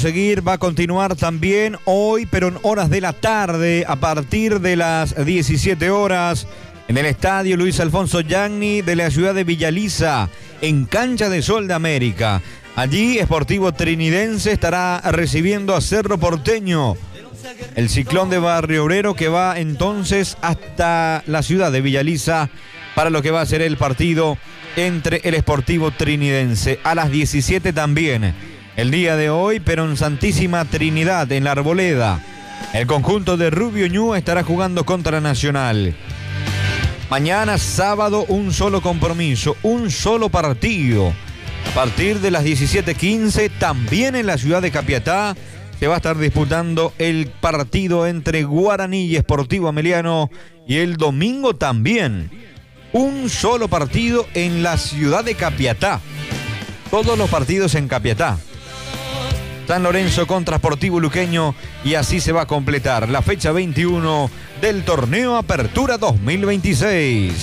Seguir va a continuar también hoy, pero en horas de la tarde, a partir de las 17 horas, en el estadio Luis Alfonso Yagni de la ciudad de Villaliza, en Cancha de Sol de América. Allí, Sportivo Trinidense estará recibiendo a Cerro Porteño, el Ciclón de Barrio Obrero, que va entonces hasta la ciudad de Villaliza para lo que va a ser el partido entre el Sportivo Trinidense. A las 17 también. El día de hoy, pero en Santísima Trinidad, en la Arboleda, el conjunto de Rubio Ñu estará jugando contra Nacional. Mañana, sábado, un solo compromiso, un solo partido. A partir de las 17:15, también en la ciudad de Capiatá, se va a estar disputando el partido entre Guaraní y Sportivo Ameliano. Y el domingo también, un solo partido en la ciudad de Capiatá. Todos los partidos en Capiatá. San Lorenzo contra Sportivo Luqueño, y así se va a completar la fecha 21 del torneo Apertura 2026.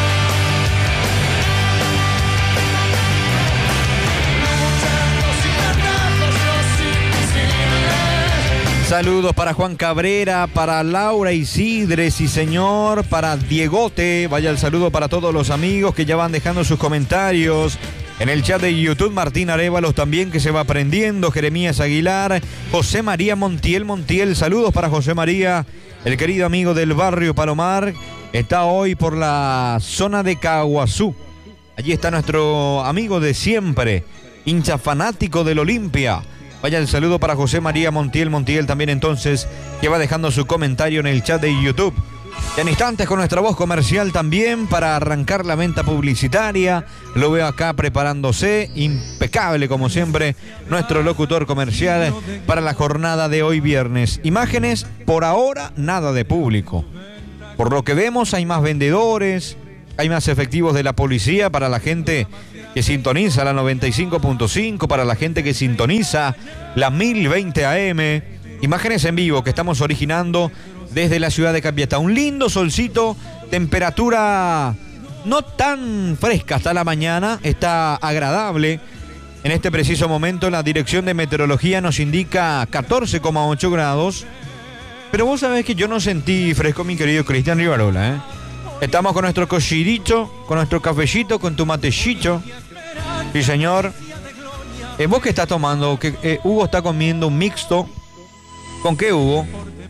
Saludos para Juan Cabrera, para Laura Isidre, sí señor, para Diegote. Vaya el saludo para todos los amigos que ya van dejando sus comentarios en el chat de YouTube. Martín Arévalos también, que se va aprendiendo. Jeremías Aguilar, José María Montiel, saludos para José María, el querido amigo del barrio Palomar. Está hoy por la zona de Caguazú. Allí está nuestro amigo de siempre, hincha fanático del Olimpia. Vaya el saludo para José María Montiel también entonces, que va dejando su comentario en el chat de YouTube. En instantes con nuestra voz comercial también para arrancar la venta publicitaria. Lo veo acá preparándose, impecable como siempre, nuestro locutor comercial para la jornada de hoy viernes. Imágenes, por ahora nada de público. Por lo que vemos hay más vendedores, hay más efectivos de la policía para la gente que sintoniza la 95.5, para la gente que sintoniza la 1020 AM. Imágenes en vivo que estamos originando desde la ciudad de Capiatá. Un lindo solcito, temperatura no tan fresca hasta la mañana, está agradable. En este preciso momento la dirección de meteorología nos indica 14,8 grados. Pero vos sabés que yo no sentí fresco, mi querido Cristian Rivarola, ¿eh? Estamos con nuestro cochirito, con nuestro cafecito, con tu matecito. Sí, señor. ¿Vos qué estás tomando? Hugo está comiendo un mixto. ¿Con qué, Hugo?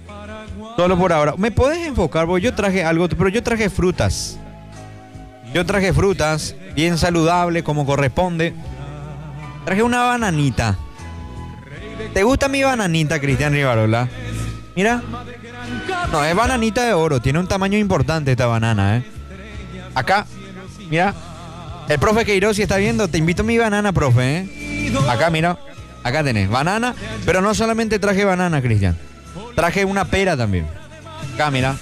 Solo por ahora. ¿Me podés enfocar? Porque yo traje algo, pero yo traje frutas. Yo traje frutas, bien saludable, como corresponde. Traje una bananita. ¿Te gusta mi bananita, Cristian Rivarola? Mira. No, es bananita de oro. Tiene un tamaño importante esta banana, ¿eh? Acá, mira. El profe Queiroz, si está viendo, te invito a mi banana, profe, ¿eh? Acá, mira. Acá tenés banana. Pero no solamente traje banana, Cristian. Traje una pera también. Acá, mira.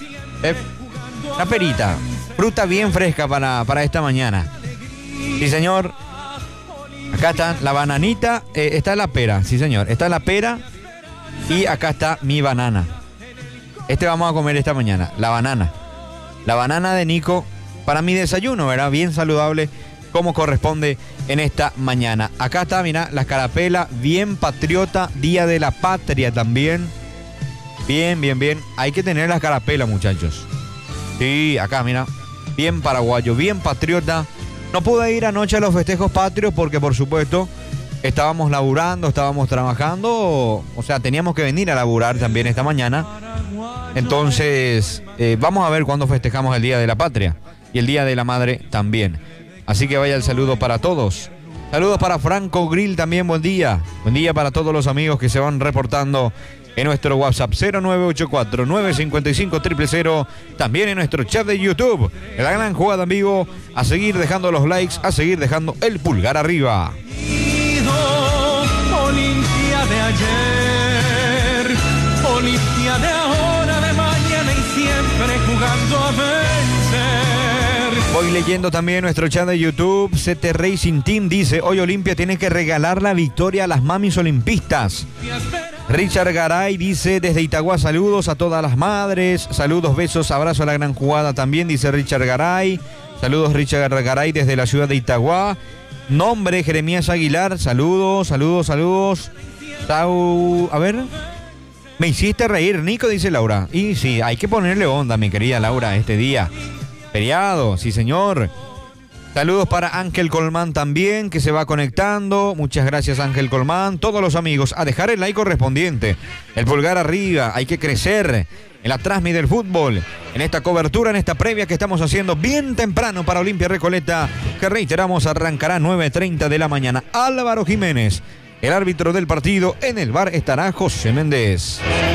Una perita. Fruta bien fresca para esta mañana. Sí, señor. Acá está la bananita. Está la pera. Sí, señor. Está la pera. Y acá está mi banana. Vamos a comer esta mañana. La banana. La banana de Nico para mi desayuno, ¿verdad? Bien saludable como corresponde en esta mañana. Acá está, mira, la escarapela. Bien patriota. Día de la Patria también. Bien. Hay que tener la escarapela, muchachos. Sí, acá, mira. Bien paraguayo, bien patriota. No pude ir anoche a los festejos patrios porque, por supuesto, estábamos laburando, estábamos trabajando. O sea, teníamos que venir a laburar también esta mañana. Entonces, vamos a ver cuándo festejamos el Día de la Patria. Y el Día de la Madre también. Así que vaya el saludo para todos. Saludos para Franco Grill también, buen día. Buen día para todos los amigos que se van reportando en nuestro WhatsApp 0984-955-000. También en nuestro chat de YouTube. En la gran jugada en vivo. A seguir dejando los likes, a seguir dejando el pulgar arriba. Olimpia de ayer, Olimpia de ahora, de mañana y siempre jugando a vencer. Voy leyendo también nuestro chat de YouTube. CT Racing Team dice: hoy Olimpia tiene que regalar la victoria a las mamis olimpistas. Richard Garay dice desde Itagua: saludos a todas las madres, saludos, besos, abrazo a la gran jugada también, dice Richard Garay. Saludos Richard Garay desde la ciudad de Itagua. Nombre Jeremías Aguilar, saludos. A ver. Me hiciste reír, Nico, dice Laura. Y sí, hay que ponerle onda, mi querida Laura, este día. Feriado, sí señor. Saludos para Ángel Colmán también, que se va conectando. Muchas gracias, Ángel Colmán. Todos los amigos, a dejar el like correspondiente. El pulgar arriba, hay que crecer en la transmi del fútbol. En esta cobertura, en esta previa que estamos haciendo bien temprano para Olimpia Recoleta, que reiteramos, arrancará 9:30 de la mañana. Álvaro Jiménez, el árbitro del partido. En el bar estará José Méndez.